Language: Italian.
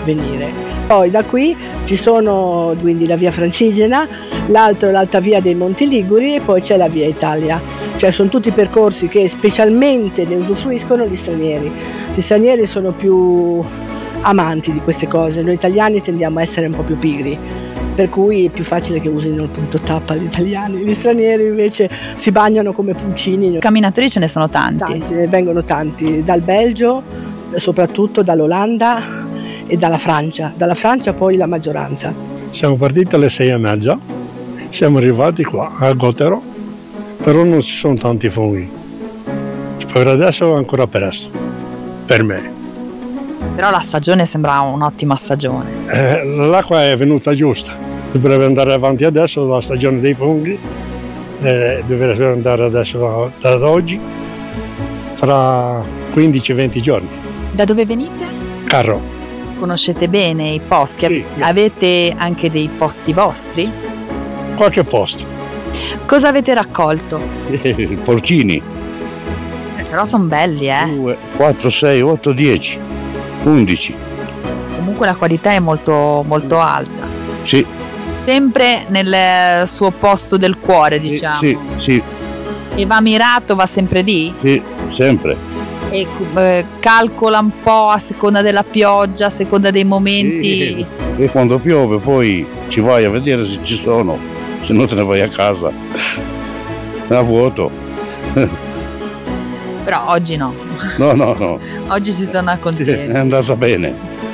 venire. Poi da qui ci sono quindi la via Francigena, l'altro è l'Alta Via dei Monti Liguri e poi c'è la via Italia. Cioè sono tutti percorsi che specialmente ne usufruiscono gli stranieri. Gli stranieri sono più amanti di queste cose, noi italiani tendiamo a essere un po' più pigri, per cui è più facile che usino il punto tappa gli italiani, gli stranieri invece si bagnano come pulcini. Camminatori ce ne sono tanti. Ne vengono tanti, dal Belgio, soprattutto dall'Olanda e dalla Francia poi la maggioranza. Siamo partiti alle 6:30, siamo arrivati qua a Gotero, però non ci sono tanti funghi, per adesso è ancora presto, per me. Però la stagione sembra un'ottima stagione. L'acqua è venuta giusta, dovrebbe andare avanti adesso la stagione dei funghi, dovrebbe andare adesso da oggi, fra 15-20 giorni. Da dove venite? Carro. Conoscete bene i posti? Sì. Avete anche dei posti vostri? Qualche posto. Cosa avete raccolto? Porcini. Però sono belli, 2, 4, 6, 8, 10, 11. Comunque la qualità è molto, molto alta. Sì. Sempre nel suo posto del cuore, diciamo. Sì. E va mirato, va sempre lì? Sì, sempre. E calcola un po' a seconda della pioggia, a seconda dei momenti. Sì. E quando piove poi ci vai a vedere se ci sono, se no te ne vai a casa. A vuoto. Però oggi no. No. Oggi si torna contenti. Sì, è andata bene.